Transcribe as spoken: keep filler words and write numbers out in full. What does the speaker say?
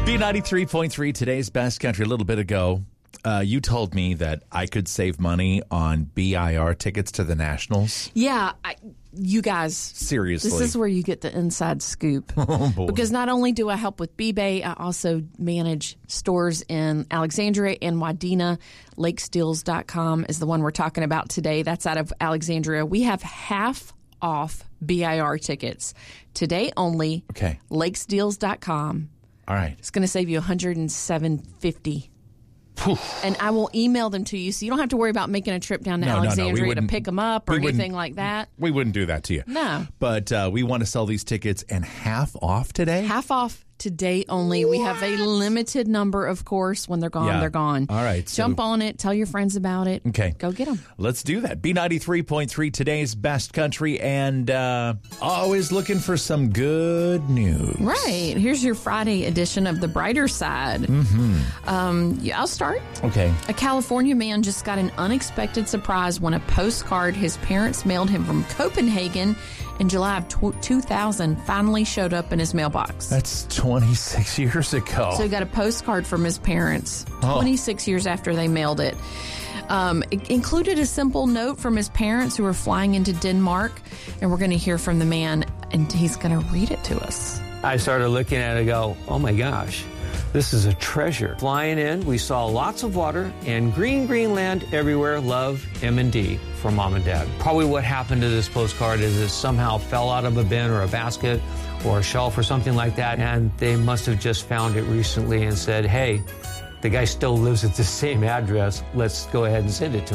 B ninety-three point three, today's best country. A little bit ago, uh, you told me that I could save money on B I R tickets to the Nationals. Yeah, I, you guys. Seriously. This is where you get the inside scoop. Oh, boy. Because not only do I help with B-Bay, I also manage stores in Alexandria and Wadena. Lakes Deals dot com is the one we're talking about today. That's out of Alexandria. We have half off B I R tickets. Today only. Okay. Lakes Deals dot com. All right. It's going to save you one hundred seven dollars and fifty cents. And I will email them to you, so you don't have to worry about making a trip down to No, no, no, we Alexandria to wouldn't- pick them up or we wouldn't- anything like that. We wouldn't do that to you. No. But uh, we want to sell these tickets and half off today? Half off today only. We have a limited number, of course. When they're gone, Yeah. they're gone. All right, so- Jump on it. Tell your friends about it. Okay. Go get them. Let's do that. B ninety-three point three, today's best country, and uh, always looking for some good news. Right. Here's your Friday edition of The Brighter Side. Mm-hmm. Um, yeah, I'll start. Okay. A California man just got an unexpected surprise when a postcard his parents mailed him from Copenhagen in July of two thousand finally showed up in his mailbox. That's twenty-six years ago. So he got a postcard from his parents Oh. twenty-six years after they mailed it. Um, it included a simple note from his parents who were flying into Denmark, and we're going to hear from the man, and he's going to read it to us. I started looking at it and go, oh my gosh, this is a treasure. Flying in, we saw lots of water and green, green land everywhere. Love, M and D for Mom and Dad. Probably what happened to this postcard is it somehow fell out of a bin or a basket or a shelf or something like that, and they must have just found it recently and said, hey, the guy still lives at the same address. Let's go ahead and send it to him.